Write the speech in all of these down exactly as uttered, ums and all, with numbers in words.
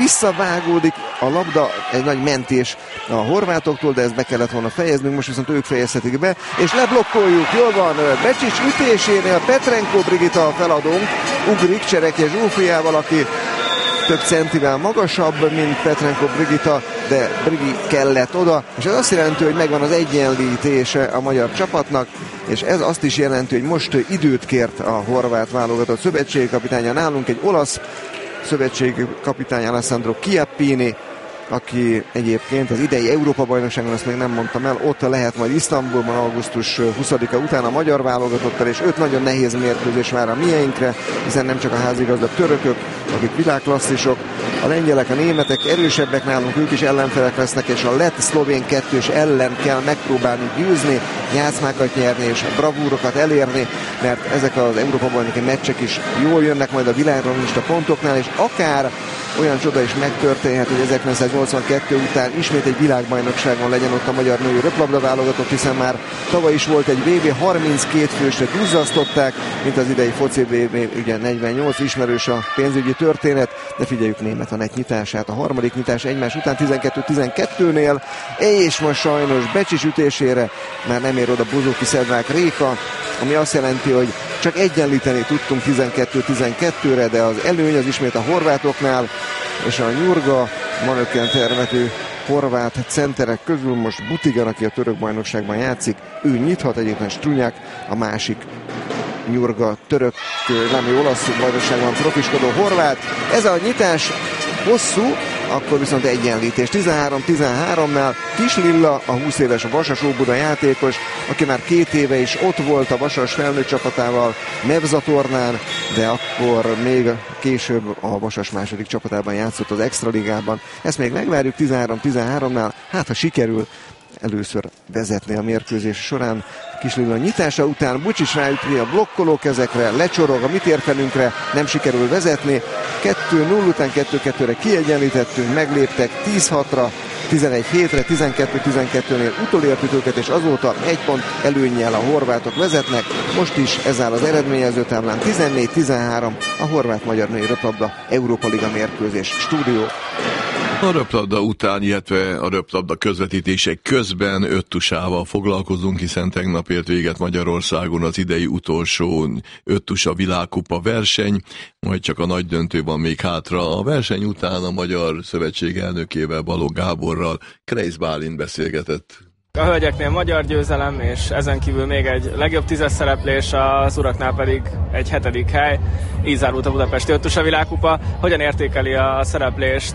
Visszavágódik a labda, egy nagy mentés a horvátoktól, de ezt be kellett volna fejeznünk, most viszont ők fejezhetik be, és leblokkoljuk, jól van, Becsics ütésénél Petrenko Brigita a feladónk, ugrik Csereke Zsófiával, aki több centivel magasabb, mint Petrenko Brigita, de Brigi kellett oda, és ez azt jelenti, hogy megvan az egyenlítése a magyar csapatnak, és ez azt is jelenti, hogy most időt kért a horvát válogatott szövetségi kapitánya, nálunk egy olasz szövetségi kapitány Alessandro Chiappini, aki egyébként az idei Európa-bajnokságon, azt még nem mondtam el, ott lehet majd Isztambulban augusztus huszadika után a magyar válogatottal, és öt nagyon nehéz mérkőzés vár a mieinkre, hiszen nem csak a házigazdag törökök, akik világklasszisok, a lengyelek, a németek erősebbek nálunk, ők is ellenfelek lesznek, és a lett-szlovén kettős ellen kell megpróbálni győzni, játszmákat nyerni és bravúrokat elérni, mert ezek az Európa-bajnoki meccsek is jól jönnek majd a világranglista pontoknál, és akár olyan csoda is megtörténhet, hogy ezerkilencszáznyolcvankettő után ismét egy világbajnokságon legyen ott a magyar női röplabda válogatott, hiszen már tavaly is volt egy vé bé, harminckét fősre duzzasztották, mint az idei foci vé bé, ugye negyvennyolc, ismerős a pénzügyi történet, de figyeljük német a net nyitását, a harmadik nyitás egymás után tizenkettő tizenkettőnél, és most sajnos Becsics ütésére már nem ér oda Bozóki Szedlák Réka, ami azt jelenti, hogy csak egyenlíteni tudtunk tizenkettő tizenkettőre, de az előny az ismét a horvátoknál, és a nyurga manöken termető horvát centerek közül most Butigan, aki a török bajnokságban játszik, ő nyithat, egyébként Strunyak, a másik nyurga török, nem olasz bajnokságban profiskodó horvát. Ez a nyitás hosszú, akkor viszont egyenlítés. tizenhárom tizenháromnál Kis Lilla, a húsz éves Vasas Óbuda játékos, aki már két éve is ott volt a Vasas felnőtt csapatával Mevza tornán, de akkor még később a Vasas második csapatában játszott az Extraligában. Ezt még megvárjuk tizenhárom tizenháromnál, hát ha sikerül először vezetni a mérkőzés során. Kis Lilla nyitása után Bucsics ráütni a blokkoló kezekre, lecsorog a mi térfelünkre, nem sikerül vezetni. kettő null után kettő kettőre kiegyenlítettünk, megléptek tíz hatra, tizenegy hétre, tizenkettő tizenkettőnél utolértük őket, és azóta egy pont előnnyel a horvátok vezetnek. Most is ez áll az eredményező táblán, tizennégy tizenhárom a horvát-magyar női röplabda Európa Liga mérkőzés. Stúdió. A röplabda után, illetve a röplabda közvetítések közben öttusával foglalkozunk, hiszen tegnap ért véget Magyarországon az idei utolsó öttusa világkupa verseny, majd csak a nagy döntő van még hátra. A verseny után a Magyar Szövetség elnökével, Balogh Gáborral Kreisz Bálint beszélgetett. A hölgyeknél magyar győzelem, és ezen kívül még egy legjobb tízes szereplés, az uraknál pedig egy hetedik hely. Így zárult a budapesti öttusa világkupa. Hogyan értékeli a szereplést,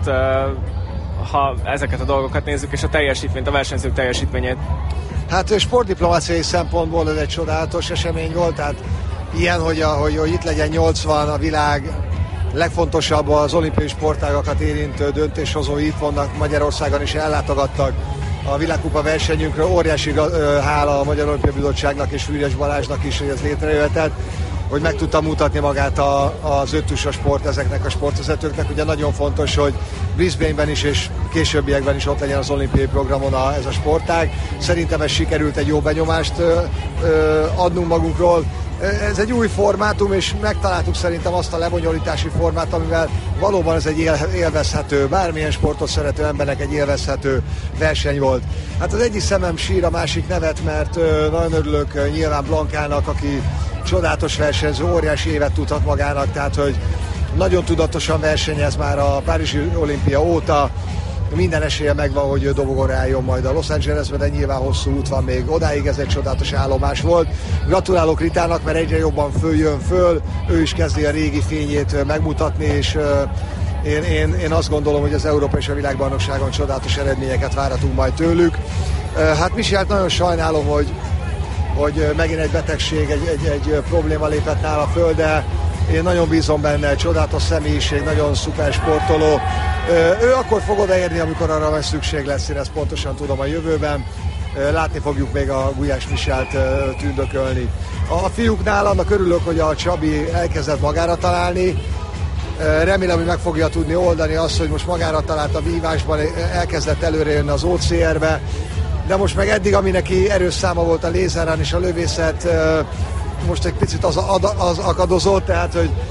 ha ezeket a dolgokat nézzük, és a teljesítményt, a versenyzők teljesítményét? Hát sportdiplomáciai szempontból ez egy csodálatos esemény volt, tehát ilyen, hogy, a, hogy, hogy itt legyen nyolcvan a világ legfontosabb az olimpiai sportágakat érintő döntéshozói itt vannak Magyarországon, is ellátogattak a világkupa versenyünkről. Óriási hála a Magyar Olimpiai Bizottságnak és Fűrjes Balázsnak is, hogy ez létrejöhetett, hogy meg tudta mutatni magát a, az öttusa sport ezeknek a sportvezetőknek. Ugye nagyon fontos, hogy Brisbaneben is és későbbiekben is ott legyen az olimpiai programon a, ez a sportág. Szerintem ez sikerült egy jó benyomást ö, ö, adnunk magunkról. Ez egy új formátum, és megtaláltuk szerintem azt a lebonyolítási formát, amivel valóban ez egy él, élvezhető, bármilyen sportot szerető embernek egy élvezhető verseny volt. Hát az egyik szemem sír, a másik nevet, mert ö, nagyon örülök ö, nyilván Blankának, aki csodálatos versenyző, óriási évet tudhat magának, tehát hogy nagyon tudatosan versenyez már a Párizsi olimpia óta, minden esélye megvan, hogy ő dobogóra álljon majd a Los Angelesbe, de nyilván hosszú út van még odáig, ez egy csodálatos állomás volt. Gratulálok Ritának, mert egyre jobban följön föl, ő is kezdi a régi fényét megmutatni, és uh, én, én, én azt gondolom, hogy az Európa és a világbajnokságon csodálatos eredményeket várhatunk majd tőlük. Uh, hát Michelt nagyon sajnálom, hogy, hogy megint egy betegség, egy, egy, egy probléma lépett nála föl, de én nagyon bízom benne, csodálatos személyiség, nagyon szuper sportoló. Ő akkor fog odaérni, amikor arra van szükség lesz, én ezt pontosan tudom a jövőben. Látni fogjuk még a Gulyás Michelt tündökölni. A fiúknál annak örülök, hogy a Csabi elkezdett magára találni. Remélem, hogy meg fogja tudni oldani azt, hogy most magára talált a vívásban, elkezdett előre jönni az o cé er-be. De most meg eddig, ami neki erős száma volt a lézeren és a lövészet, most egy picit az, az akadozott, tehát hogy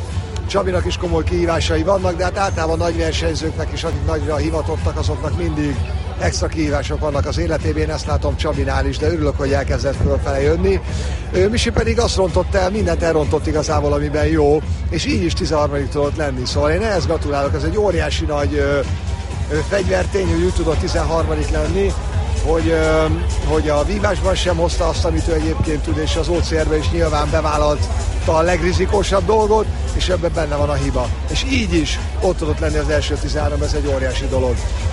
Csabinak is komoly kihívásai vannak, de hát általában nagy versenyzőknek is, akik nagyra hivatottak, azoknak mindig extra kihívások vannak az életében, én ezt látom Csabinál is, de örülök, hogy elkezdett fölfele jönni. Misi pedig azt rontott el, mindent elrontott igazából, amiben jó, és így is tizenharmadik tudott lenni. Szóval én ehhez gratulálok, ez egy óriási nagy ö, ö, fegyvertény, hogy úgy tudott tizenharmadik lenni, hogy, ö, hogy a vívásban sem hozta azt, amit ő egyébként tud, és az o cé er-ben is nyilván bevállalta a legrizikósabb dolgot, és ebben benne van a hiba. És így is ott tudott lenni az első tizenhárom, ez egy óriási dolog.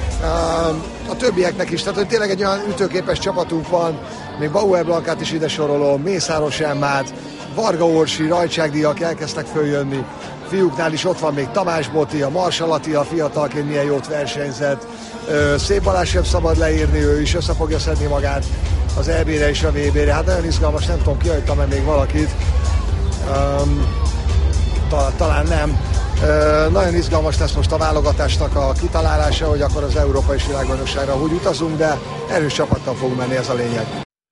A többieknek is, tehát hogy tényleg egy olyan ütőképes csapatunk van, még Bauer Blankát is ide sorolom, Mészáros Emmát, Varga Orsi, Rajcsák Díjak elkezdtek följönni, fiúknál is ott van még Tamás Boti, a Marsa Attila fiatalként milyen jót versenyzett, Szép Balázs sem szabad leírni, ő is össze fogja szedni magát az é bé-re és a vé bé-re, hát nagyon izgalmas, nem tudom, kihagytam-e még valakit, um, tal- talán nem. Uh, nagyon izgalmas lesz most a válogatásnak a kitalálása, hogy akkor az Európa és Világbajnokságra úgy utazunk, de erős csapattal fog menni, ez a lényeg.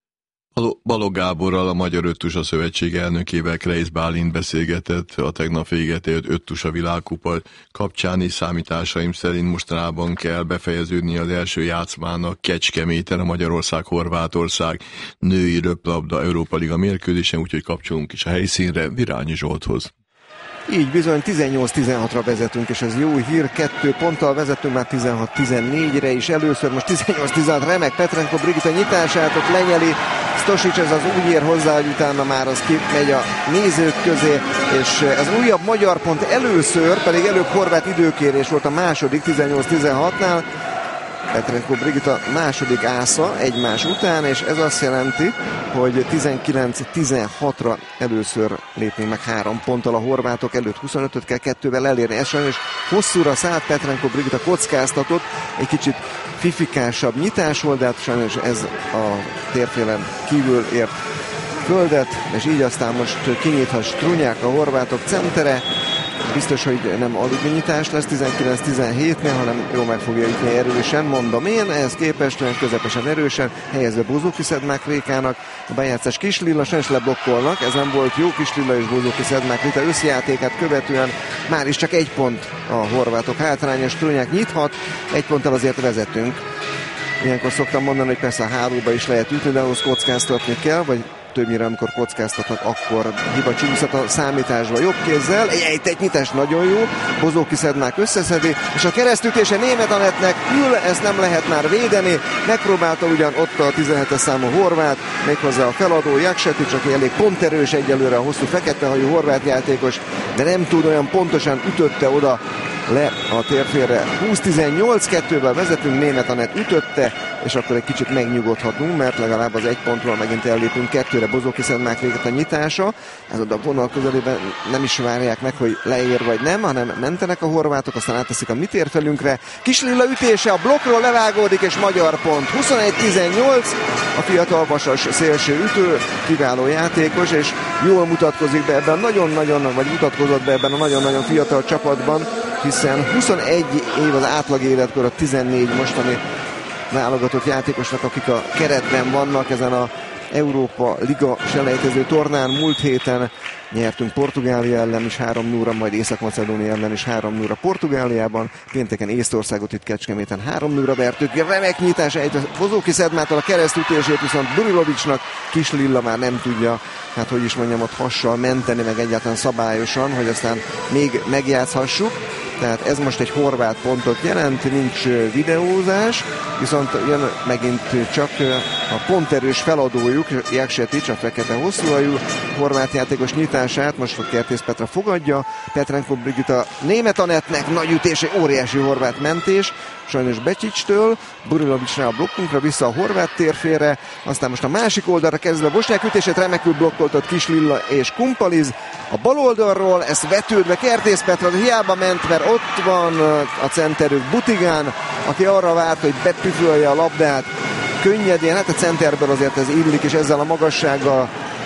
Balogh Gáborral, a Magyar Öttusa Szövetség elnökével Kreisz Bálint beszélgetett a tegnap véget ért Öttusa világkupa kapcsán, és számításaim szerint mostanában kell befejeződni az első játszmának Kecskeméten, a Magyarország-Horvátország női röplabda Európa Liga mérkőzésen, úgyhogy kapcsolunk is a helyszínre Virányi Zsolthoz. Így bizony tizennyolc tizenhatra vezetünk, és ez jó hír, kettő ponttal vezetünk már tizenhat tizennégyre is először, most tizennyolc tizenhat remek Petrenko Brigita nyitását, ott lenyeli Stosic, ez az úgy ér hozzá, hogy utána már az kimegy a nézők közé, és ez újabb magyar pont először, pedig előbb horvát időkérés volt a második tizennyolc tizenhatnál, Petrenko Brigita második ásza egymás után, és ez azt jelenti, hogy tizenkilenc tizenhatra először lépünk meg három ponttal, a horvátok előtt huszonötöt kell kettővel elérni. Ez sajnos hosszúra szállt, Petrenko Brigita kockáztatott, egy kicsit fifikásabb nyitás volt, de hát sajnos ez a térfélen kívül ért földet, és így aztán most kinyithat Strunják, a horvátok centere. Biztos, hogy nem alulnyitás lesz tizenkilenc tizenhétnél, hanem jól meg fogja ütni erősen, mondom én, ehhez képest olyan közepesen erősen, helyezve Bozóki Szedmák Rékának, a bejátszás Kislilla, sajnos leblokkolnak, ez nem volt jó, Kislilla és Bozóki Szedmák Réka összjátékát követően már is csak egy pont a horvátok hátránya, Strunják nyithat, egy ponttal azért vezetünk. Ilyenkor szoktam mondani, hogy persze a hálóba is lehet ütni, de ahhoz kockáztatni kell, vagy többnyire, amikor kockáztatnak, akkor hiba csúszhat a számításba jobb kézzel. Egy ejtett nyitás nagyon jó, Bozóki Szedmák összeszedi, és a keresztütése Németh Anettnek ül, ezt nem lehet már védeni. Megpróbálta ugyan ott a tizenhetes számú horvát, méghozzá a feladó Jaksetics, aki elég ponterős egyelőre, a hosszú feketehajú horvát játékos, de nem tud, olyan pontosan ütötte oda le a térfélre. húsz tizennyolc kettővel vezetünk, Németh Anett ütötte, és akkor egy kicsit megnyugodhatunk, mert legalább az egy pontról megint ellépünk kettőre. Bozóki Szedmák Réka a nyitása, ez oda a vonal közelében nem is várják meg, hogy leér vagy nem, hanem mentenek a horvátok, aztán átteszik a mi térfelünkre. Kislilla ütése a blokkról levágódik, és magyar pont. huszonegy tizennyolc, a fiatal vasas szélső ütő, kiváló játékos, és jól mutatkozik be ebben nagyon-nagyon, vagy mutatkozott be ebben a nagyon-nagyon fiatal csapatban, hiszen huszonegy év az átlag életkor, a tizennégy mostani válogatott játékosnak, akik a keretben vannak ezen a Európa Liga selejtező tornán. Múlt héten nyertünk Portugália ellen is három nulla, majd Észak-Macedónia ellen is három nulla Portugáliában. Pénteken Észtországot itt Kecskeméten három nulla vertük. Remek nyitás egy Bozóki Szedmától, a keresztütését viszont Burilovicsnak, Kislilla már nem tudja, hát hogy is mondjam, ott hassal menteni, meg egyáltalán szabályosan, hogy aztán még megjátszhassuk. Tehát ez most egy horvát pontot jelent, nincs videózás, viszont jön megint csak a ponterős feladójuk, Jaksetics, a fekete hosszúhajú horvát játékos nyitását, most a Kertész Petra fogadja, Petrenko Brigita Németh Anettnek nagy ütése, óriási horvát mentés, sajnos Becsicstől, Burilovicsnál a blokkunkra, vissza a horvát térfélre, aztán most a másik oldalra kezdve a Bosnyák ütését, remekül blokkoltott Kislilla és Kumpaliz, a bal oldalról, ezt vetődve Kertész Petra, de hiába ment, mert ott van a centerük Butigán, aki arra várt, hogy bepüfölje a labdát könnyedén, hát a centerből azért ez illik, és ezzel a magassággal,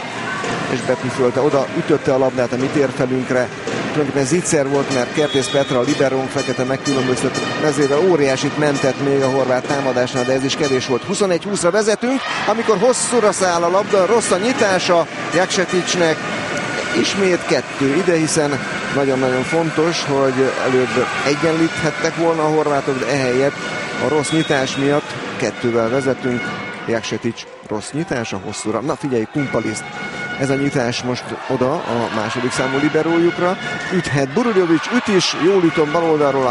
és bepüfölte, oda ütötte a labdát a mi térfelünkre. Tulajdonképpen zicser volt, mert Kertész Petra, a liberónk fekete megkülönböztetett mezével óriásit mentett még a horvát támadásnál, de ez is kevés volt. huszonegy húszra vezetünk, amikor hosszúra száll a labda, rossz a nyitása Jakseticsnek, ismét kettő ide, hiszen nagyon-nagyon fontos, hogy előbb egyenlíthettek volna a horvátok, de ehelyett a rossz nyitás miatt kettővel vezetünk. Jaksetics rossz nyitás a hosszúra. Na figyelj, Kumpaliszt. Ez a nyitás most oda a második számú liberójukra. Üthet Buruljovics, üt is, jól ütöm bal oldalról a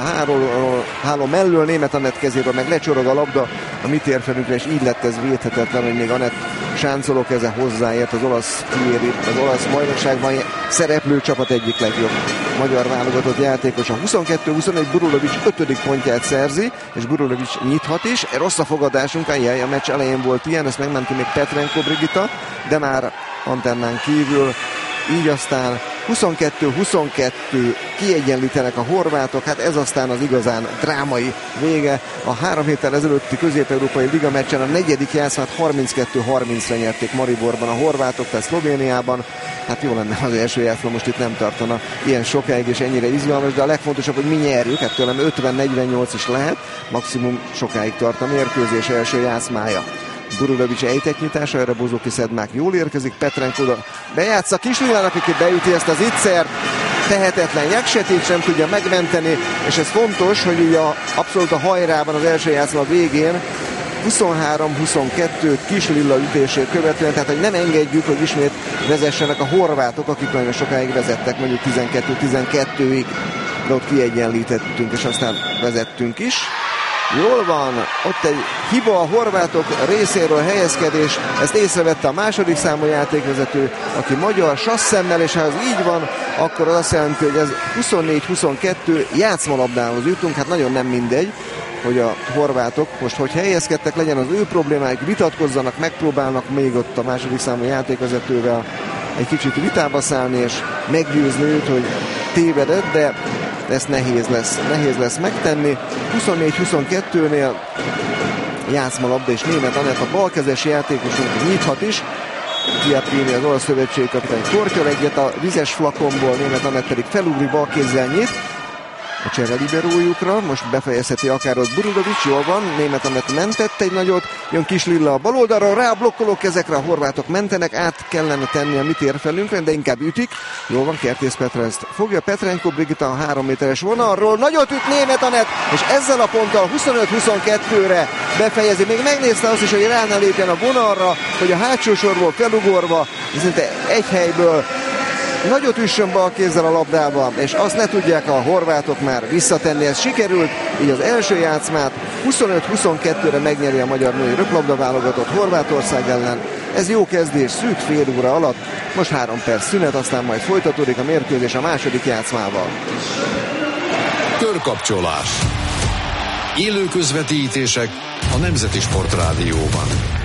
háló mellől, Németh Anett kezéről, meg lecsorog a labda a mi térfelünkre, és így lett ez védhetetlen, hogy még Anett sáncoló keze hozzáért az olasz kiéri, az olasz bajnokságban szereplő csapat egyik legjobb magyar válogatott játékos. A huszonkettő huszonegyben Buruljovics ötödik pontját szerzi, és Buruljovics nyithat is. Rossz a fogadásunk, ajjaj, a meccs elején volt ilyen, ezt megmenti még Petrenko Brigita, de már antennán kívül, így aztán huszonkettő huszonkettő kiegyenlítenek a horvátok, hát ez aztán az igazán drámai vége. A három héttel ezelőtti közép-európai liga meccsen a negyedik játszmát harminckettő harmincra nyerték Mariborban a horvátok, tehát Szlovéniában. Hát jó lenne, az első játszma most itt nem tartana ilyen sokáig és ennyire izgalmas, de a legfontosabb, hogy mi nyerjük, hát tőlem ötven negyvennyolc is lehet, maximum sokáig tart a mérkőzés első játszmája. Buruljovics ejtett nyitása, erre Bozoki Szedmák jól érkezik, Petrenko bejátsza Kislilának, aki beüti ezt az ittszert, tehetetlen Jaksetics nem tudja megmenteni, és ez fontos, hogy ugye a, abszolút a hajrában az első játszma végén huszonhárom huszonkettő Kislilla ütését követően, tehát hogy nem engedjük, hogy ismét vezessenek a horvátok, akik nagyon sokáig vezettek, mondjuk tizenkettő tizenkettőig, de ott kiegyenlítettünk, és aztán vezettünk is. Jól van, ott egy hiba a horvátok részéről, helyezkedés, ezt észrevette a második számú játékvezető, aki magyar sasszemmel, és ha ez így van, akkor az azt jelenti, hogy ez huszonnégy huszonkettő játszmalabdához jutunk, hát nagyon nem mindegy, hogy a horvátok most, hogy helyezkedtek, legyen az ő problémáik, vitatkozzanak, megpróbálnak még ott a második számú játékvezetővel egy kicsit vitába szállni, és meggyőzni őt, hogy tévedett, de ezt nehéz lesz, nehéz lesz megtenni. huszonnégy huszonkettőnél játszmalabda, és Németh Anett a balkezes játékosunk nyithat is. Chiappini, az olasz szövetségi kapitány kortyol egyet a vizes flakonból, Németh Anett pedig felugrik balkézzel nyit a csere liberójukra, most befejezheti akár ott Buruljovics, jól van, Németh Anett mentett egy nagyot, jön Kislilla a bal oldalról, rá a blokkoló kezekre, a horvátok mentenek, át kellene tenni a mi térfelünkre, de inkább ütik, jól van, Kertész Petrenzt fogja, Petrenko Brigita a három méteres vonalról, nagyot üt Németh Anett, és ezzel a ponttal huszonöt huszonkettőre befejezi, még megnézte azt is, hogy rá ne lépjen a vonalra, hogy a hátsó sorból felugorva, szinte egy helyből nagyot üssön bal kézzel a labdába, és azt ne tudják a horvátok már visszatenni. Ez sikerült, így az első játszmát huszonöt huszonkettőre megnyeri a magyar női röplabda válogatott Horvátország ellen. Ez jó kezdés, szűk fél óra alatt. Most három perc szünet, aztán majd folytatódik a mérkőzés a második játszmával. Körkapcsolás. Élő közvetítések a Nemzeti Sportrádióban.